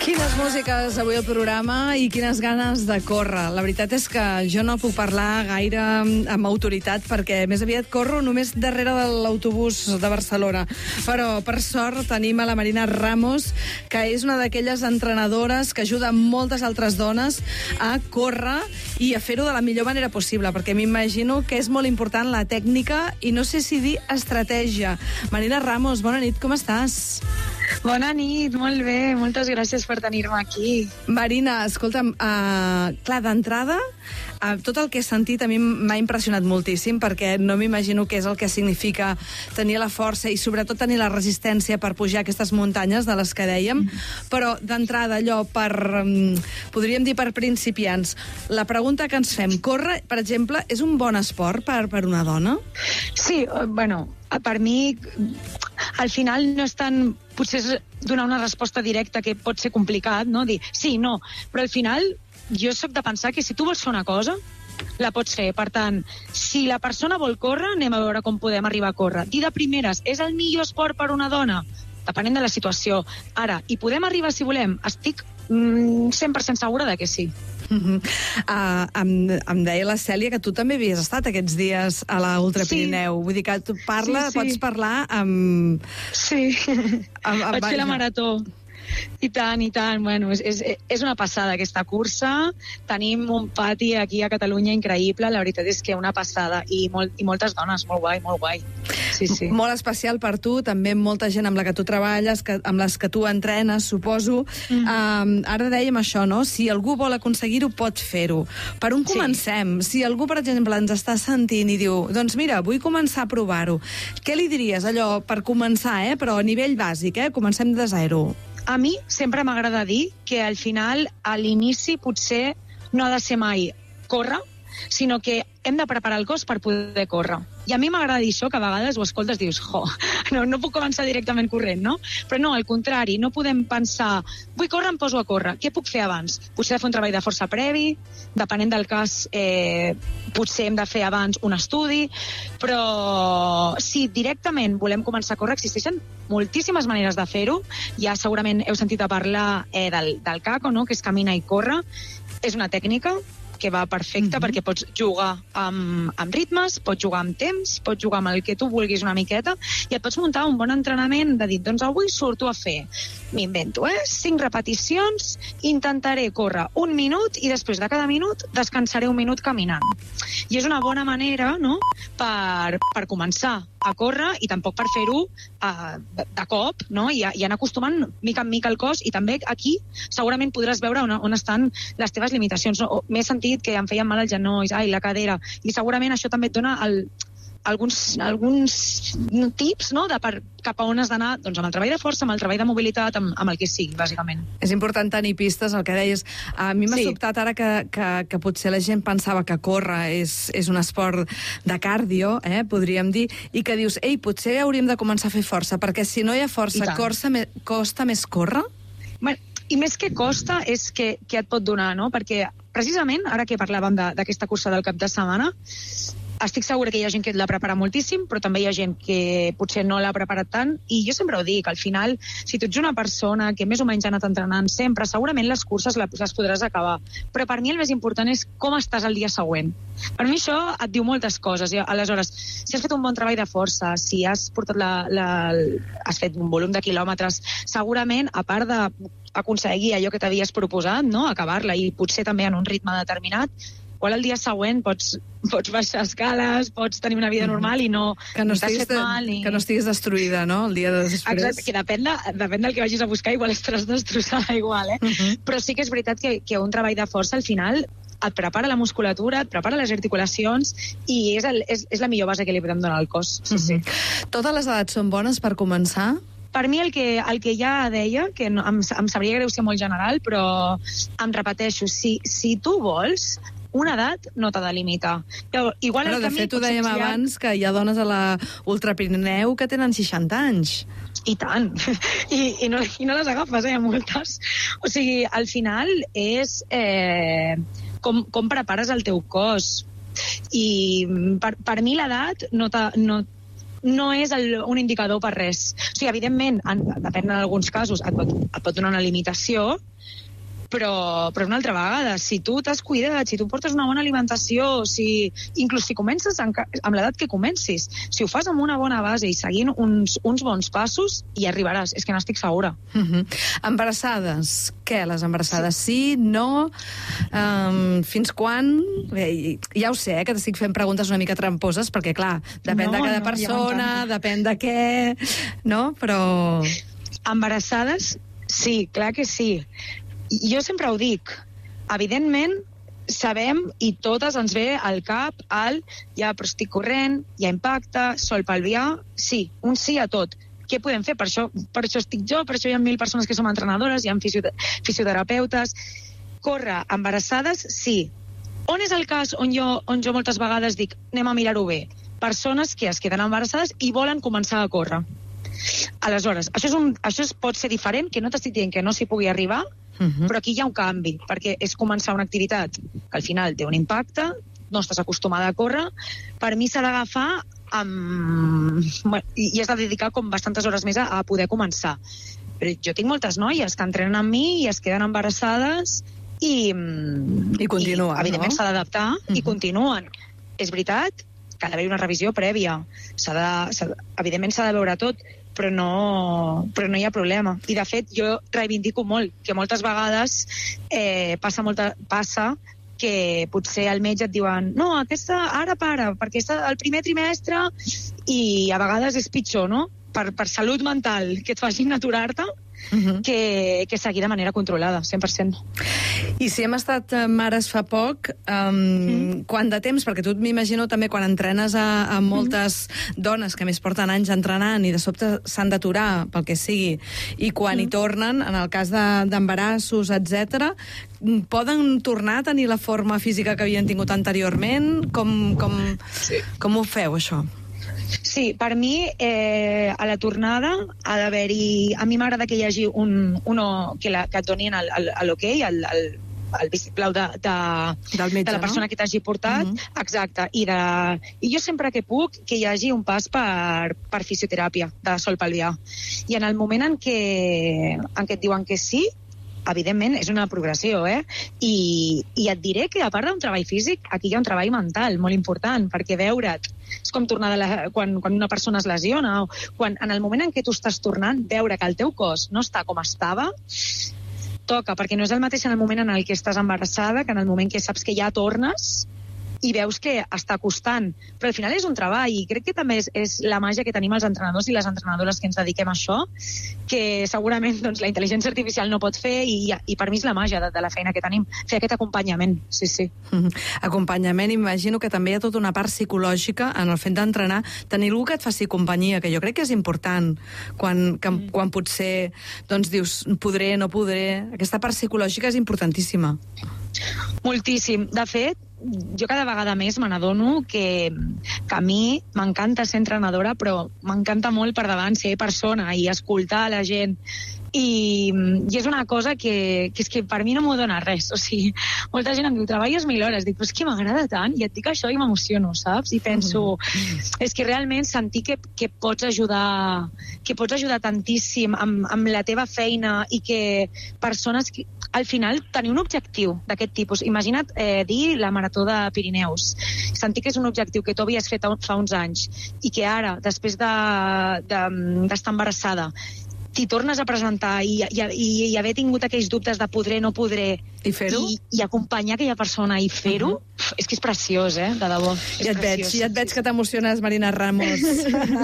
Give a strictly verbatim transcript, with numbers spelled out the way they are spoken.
Quines músiques avui al programa i quines ganes de córrer. La veritat és que jo no puc parlar gaire amb autoritat perquè més aviat corro només darrere de l'autobús de Barcelona. Però, per sort, tenim a la Marina Ramos, que és una d'aquelles entrenadores que ajuda moltes altres dones a córrer i a fer-ho de la millor manera possible, perquè m'imagino que és molt important la tècnica i no sé si dir estratègia. Marina Ramos, bona nit, com estàs? Bona nit, molt bé, moltes gràcies per tenir-me aquí. Marina, escolta'm, uh, clar, d'entrada, uh, tot el que he sentit a mi m'ha impressionat moltíssim, perquè no m'imagino què és el que significa tenir la força i sobretot tenir la resistència per pujar aquestes muntanyes de les que dèiem, mm. però d'entrada allò per, um, podríem dir per principiants, la pregunta que ens fem, córrer, per exemple, és un bon esport per, per una dona? Sí, bueno, per mi, al final no és tan... Potser és donar una resposta directa que pot ser complicat, no? Dir sí, no, però al final jo soc de pensar que si tu vols fer una cosa, la pots fer. Per tant, si la persona vol córrer, anem a veure com podem arribar a córrer. Dir de primeres, és el millor esport per una dona? Depenent de la situació. Ara, hi podem arribar si volem? Estic mm, cent per cent segura de que sí. Uh-huh. Uh, em, em deia la Cèlia que tu també havies estat aquests dies a la Ultra Pirineu. Sí. Vull dir que tu parla, sí, sí. pots parlar amb... Sí, amb, amb... vaig fer la marató. I tant, i tant. Bueno, és, és, és una passada aquesta cursa. Tenim un pati aquí a Catalunya increïble. La veritat és que una passada. I, molt, i moltes dones. Molt guai, molt guai. Sí, sí. Molt especial per tu. També molta gent amb la que tu treballes, que, amb les que tu entrenes, suposo. Mm-hmm. Um, ara dèiem això, no? Si algú vol aconseguir-ho, pot fer-ho. Per on comencem? Sí. Si algú, per exemple, ens està sentint i diu, doncs mira, vull començar a provar-ho. Què li diries, allò, per començar, eh? Però a nivell bàsic, eh? Comencem de zero. A mi sempre m'agrada dir que al final, a l'inici, potser no ha de ser mai córrer, sinó que hem de preparar el cos per poder córrer. I a mi m'agrada dir això, que a vegades ho escoltes i dius, jo, no, no puc començar directament corrent, no? Però no, al contrari, no podem pensar, vull córrer, em poso a córrer. Què puc fer abans? Potser he de fer un treball de força previ, depenent del cas, eh, potser hem de fer abans un estudi, però si directament volem començar a córrer, existeixen moltíssimes maneres de fer-ho. Ja segurament heu sentit a parlar eh, del, del caco, no? Que és camina i córrer. És una tècnica que va perfecta, mm-hmm. perquè pots jugar amb, amb ritmes, pots jugar amb temps, pots jugar amb el que tu vulguis una miqueta, i et pots muntar un bon entrenament de dir, doncs avui surto a fer, m'invento, eh? cinc repeticions, intentaré córrer un minut i després de cada minut descansaré un minut caminant. I és una bona manera, no?, per, per començar a córrer i tampoc per fer-ho uh, de, de cop, no? I, i anar acostumant mica en mica el cos, i també aquí segurament podràs veure on, on estan les teves limitacions. No? M'he sentit que em feien mal els genolls, ai, la cadera, i segurament això també et dona el, alguns, alguns tips, no?, de per, cap a on has d'anar, doncs amb el treball de força, amb el treball de mobilitat, amb, amb el que sigui, bàsicament. És important tenir pistes, el que deies. A mi m'ha sí. sobtat ara que, que, que potser la gent pensava que córrer és, és un esport de cardio, eh, podríem dir, i que dius, ei, potser hauríem de començar a fer força, perquè si no hi ha força, costa, costa més córrer? Bueno, i més que costa és que, que et pot donar, no? Perquè precisament, ara que parlàvem d'aquesta cursa del cap de setmana, estic segura que hi ha gent que l'ha preparat moltíssim, però també hi ha gent que potser no l'ha preparat tant, i jo sempre ho dic, al final, si tu ets una persona que més o menys ha anat entrenant sempre, segurament les curses les podràs acabar. Però per mi el més important és com estàs el dia següent. Per mi això et diu moltes coses. I, aleshores, si has fet un bon treball de força, si has portat la, la, has fet un volum de quilòmetres, segurament, a part d'aconseguir allò que t'havies proposat, no?, acabar-la, i potser també en un ritme determinat, igual el dia següent pots, pots baixar escales, pots tenir una vida normal i no, que no estiguis de, mal. Ni... Que no estiguis destruïda, no?, el dia de després. Exacte, que depèn, de, depèn del que vagis a buscar, igual estaràs destrossada igual, eh? Uh-huh. Però sí que és veritat que, que un treball de força, al final, et prepara la musculatura, et prepara les articulacions, i és, el, és, és la millor base que li podem donar al cos. Sí, uh-huh. sí. Totes les edats són bones per començar? Per mi el que, el que ja deia, que no, em, em sabria greu ser molt general, però em repeteixo, si, si tu vols, una edat no t'ha de limitar. Igual però, de fet, ho dèiem abans, que hi ha dones a la Ultra Pirineu que tenen seixanta anys. I tant. I, i, no, i no les agafes, eh, moltes. O sigui, al final és eh, com, com prepares el teu cos. I per, per mi l'edat no t'ha... No, no és el, un indicador per res. O sigui, evidentment, en, depèn en alguns casos, et pot, et pot donar una limitació, Però, però una altra vegada, si tu t'has cuidat, si tu portes una bona alimentació, si, inclús si comences amb, amb l'edat que comencis, si ho fas amb una bona base i seguint uns, uns bons passos, hi arribaràs, és que n'estic segura. Uh-huh. Embarassades, què, les embarassades? Sí, no? Um, fins quan? Bé, ja ho sé, eh, que t'estic fent preguntes una mica tramposes, perquè, clar, depèn no, de cada no, persona, ja depèn de què, no? Però... Embarassades, sí, clar que sí. Jo sempre ho dic, evidentment sabem i totes ens ve al cap el ja però estic corrent, hi ha impacte, sol pelvià, sí, un sí a tot. Què podem fer? Per això, per això estic jo, per això hi ha mil persones que som entrenadores, hi ha fisioterapeutes. Córrer embarassades, sí. On és el cas on jo, on jo moltes vegades dic anem a mirar-ho bé? Persones que es queden embarassades i volen començar a córrer. Aleshores, això, és un, això es pot ser diferent, que no t'estic dient que no s'hi pugui arribar, uh-huh. però aquí hi ha un canvi, perquè és començar una activitat que al final té un impacte, no estàs acostumada a córrer, per mi s'ha d'agafar amb... i, i has de dedicar com bastantes hores més a, a poder començar. Però jo tinc moltes noies que entrenen amb mi i es queden embarassades i... I continuen, i, evidentment no? S'ha d'adaptar uh-huh. i continuen. És veritat que ha d'haver una revisió prèvia. S'ha de, s'ha, evidentment s'ha de veure tot, però no, però no hi ha problema. I, de fet, jo reivindico molt que moltes vegades eh, passa, molta, passa que potser al metge et diuen no, aquesta ara para, perquè és el primer trimestre i a vegades és pitjor, no? Per, per salut mental, que et facin aturar-te, uh-huh. que, que seguir de manera controlada, cent per cent. I si hem estat mares fa poc, um, mm. quant de temps? Perquè tu m'imagino també quan entrenes a, a moltes mm. dones que més porten anys entrenant i de sobte s'han d'aturar pel que sigui, i quan mm. hi tornen, en el cas de, d'embarassos, etcètera, poden tornar a tenir la forma física que havien tingut anteriorment? Com, com, sí. com ho feu, això? Sí, per mi, eh, a la tornada ha d'haver-hi... A mi m'agrada que hi hagi un, uno que, la, que et donin l'ok, el, el, el vistiplau de, de, metge, de la persona no? que t'hagi portat, uh-huh. exacte, i, de, i jo sempre que puc que hi hagi un pas per, per fisioteràpia de sol pelvià. I en el moment en què, en què et diuen que sí, evidentment és una progressió, eh? I, i et diré que a part d'un treball físic, aquí hi ha un treball mental molt important, perquè veure't, és com tornar de la, quan, quan una persona es lesiona, o quan en el moment en què tu estàs tornant, veure que el teu cos no està com estava, toca, perquè no és el mateix en el moment en el que estàs embarassada que en el moment que saps que ja tornes i veus que està costant. Però al final és un treball i crec que també és, és la màgia que tenim els entrenadors i les entrenadores que ens dediquem a això, que segurament doncs, la intel·ligència artificial no pot fer i, i per mi és la màgia de, de la feina que tenim, fer aquest acompanyament, sí, sí. Mm-hmm. Acompanyament, imagino que també hi ha tota una part psicològica en el fet d'entrenar, tenir algú que et faci companyia, que jo crec que és important quan, que, mm. quan potser doncs, dius podré, no podré, aquesta part psicològica és importantíssima. Moltíssim. De fet, jo cada vegada més me n'adono que, que a mi m'encanta ser entrenadora, però m'encanta molt per davant ser persona i escoltar la gent. I, i és una cosa que, que és que per mi no m'ho dona res. O sigui, molta gent em diu, treballes mil hores. Dic, però és que m'agrada tant, i et dic això i m'emociono, saps? I penso, mm. és que realment sentir que, que pots ajudar que pots ajudar tantíssim amb, amb la teva feina i que persones que, al final, tenir un objectiu d'aquest tipus. Imagina't eh, dir la Marató de Pirineus. Sentir que és un objectiu que tu havies fet fa uns anys i que ara, després de, de, d'estar embarassada, t'hi tornes a presentar i, i, i, i haver tingut aquells dubtes de podré, no podré, i fer-ho, i, i acompanyar aquella persona i fer-ho, uh-huh. és que és preciós, eh, de debò. Ja et veig, ja et veig que t'emociones, Marina Ramos.